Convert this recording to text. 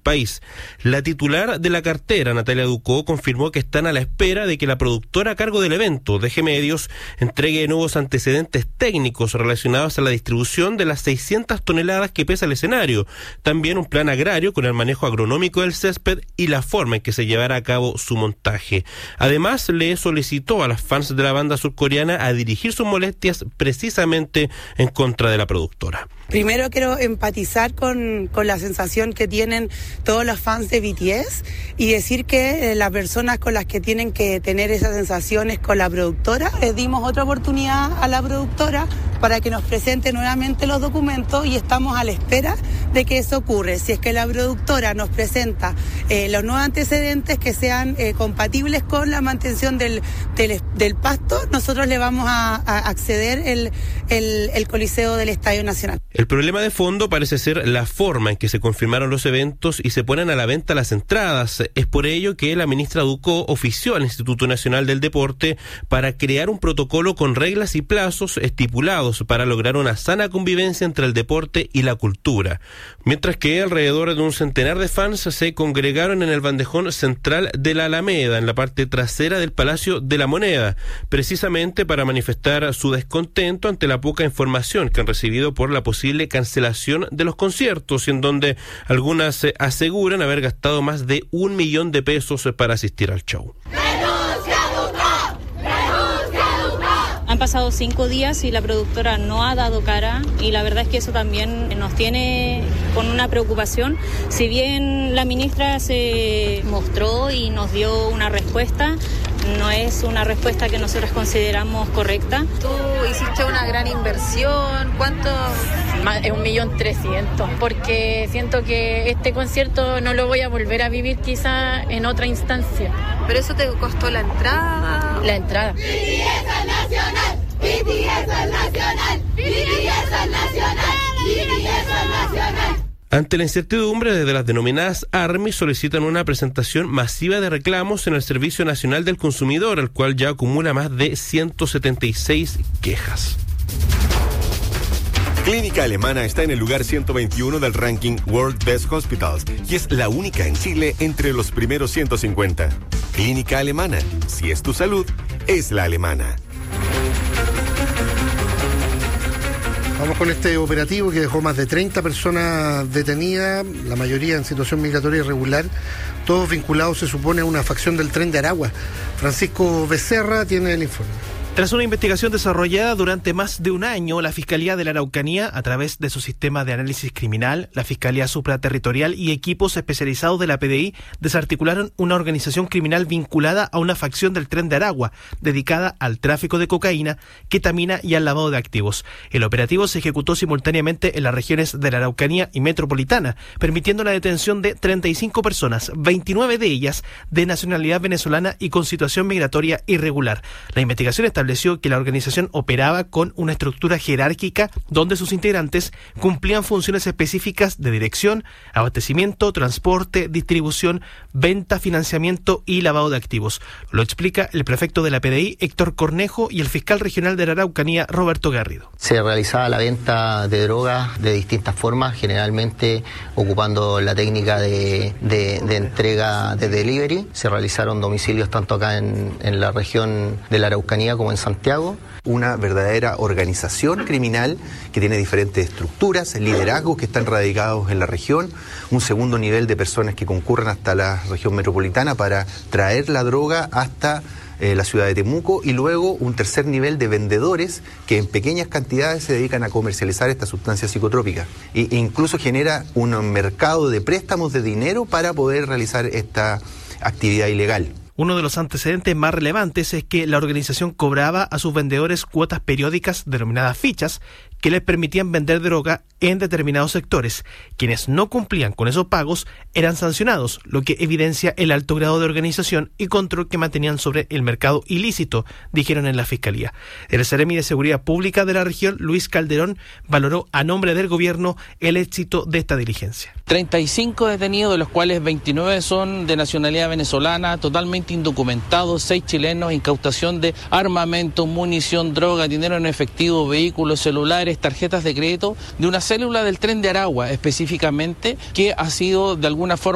país. La titular de la cartera, Natalia Ducó, confirmó que están a la espera de que la productora a cargo del evento, DG Medios, entregue nuevos antecedentes técnicos relacionados a la distribución de las 600 toneladas que pesa el escenario, también un plan agrario con el manejo agronómico del césped y la forma en que se llevará a cabo su montaje. Además, le solicitó a las fans de la banda surcoreana a dirigir sus molestias precisamente en contra de la productora. Primero quiero empatizar con la sensación que tienen todos los fans de BTS y decir que las personas con las que tienen que tener esas sensaciones con la productora, les dimos otra oportunidad a la productora para que nos presente nuevamente los documentos y estamos a la espera de que eso ocurra. Si es que la productora nos presenta los nuevos antecedentes que sean compatibles con la mantención del pasto, nosotros le vamos a acceder el Coliseo del Estadio Nacional. El problema de fondo parece ser la forma en que se confirmaron los eventos y se ponen a la venta las entradas. Es por ello que la ministra Ducó ofició al Instituto Nacional del Deporte para crear un protocolo con reglas y plazos estipulados para lograr una sana convivencia entre el deporte y la cultura. Mientras que alrededor de un centenar de fans se congregaron en el bandejón central de la Alameda, en la parte trasera del Palacio de la Moneda, precisamente para manifestar su descontento ante la poca información que han recibido por la posible cancelación de los conciertos, en donde algunas aseguran haber gastado más de $1 millón para asistir al show. Han pasado 5 días y la productora no ha dado cara, y la verdad es que eso también nos tiene con una preocupación. Si bien la ministra se mostró y nos dio una respuesta, no es una respuesta que nosotros consideramos correcta. Tú hiciste una gran inversión, ¿cuánto? Es 1.300.000, porque siento que este concierto no lo voy a volver a vivir quizá en otra instancia. ¿Pero eso te costó la entrada? La entrada. BTS es nacional, BTS es nacional, BTS es nacional, BTS es nacional. Ante la incertidumbre, desde las denominadas ARMY solicitan una presentación masiva de reclamos en el Servicio Nacional del Consumidor, el cual ya acumula más de 176 quejas. Clínica Alemana está en el lugar 121 del ranking World Best Hospitals y es la única en Chile entre los primeros 150. Clínica Alemana, si es tu salud, es la alemana. Vamos con este operativo que dejó más de 30 personas detenidas, la mayoría en situación migratoria irregular, todos vinculados, se supone, a una facción del Tren de Aragua. Francisco Becerra tiene el informe. Tras una investigación desarrollada durante más de un año, la Fiscalía de la Araucanía, a través de su sistema de análisis criminal, la Fiscalía Supraterritorial y equipos especializados de la PDI, desarticularon una organización criminal vinculada a una facción del Tren de Aragua, dedicada al tráfico de cocaína, ketamina y al lavado de activos. El operativo se ejecutó simultáneamente en las regiones de la Araucanía y Metropolitana, permitiendo la detención de 35 personas, 29 de ellas de nacionalidad venezolana y con situación migratoria irregular. La investigación estableció que la organización operaba con una estructura jerárquica donde sus integrantes cumplían funciones específicas de dirección, abastecimiento, transporte, distribución, venta, financiamiento y lavado de activos. Lo explica el prefecto de la PDI, Héctor Cornejo, y el fiscal regional de la Araucanía, Roberto Garrido. Se realizaba la venta de drogas de distintas formas, generalmente ocupando la técnica de entrega de delivery. Se realizaron domicilios tanto acá en la región de la Araucanía como en Santiago. Una verdadera organización criminal que tiene diferentes estructuras, liderazgos que están radicados en la región, un segundo nivel de personas que concurren hasta la región metropolitana para traer la droga hasta la ciudad de Temuco, y luego un tercer nivel de vendedores que en pequeñas cantidades se dedican a comercializar estas sustancias psicotrópicas e incluso genera un mercado de préstamos de dinero para poder realizar esta actividad ilegal. Uno de los antecedentes más relevantes es que la organización cobraba a sus vendedores cuotas periódicas denominadas fichas que les permitían vender droga en determinados sectores. Quienes no cumplían con esos pagos eran sancionados, lo que evidencia el alto grado de organización y control que mantenían sobre el mercado ilícito, dijeron en la Fiscalía. El Seremi de Seguridad Pública de la región, Luis Calderón, valoró a nombre del gobierno el éxito de esta diligencia. 35 detenidos, de los cuales 29 son de nacionalidad venezolana, totalmente indocumentados, 6 chilenos, incautación de armamento, munición, droga, dinero en efectivo, vehículos, celulares, tarjetas de crédito, de una célula del Tren de Aragua específicamente, que ha sido de alguna forma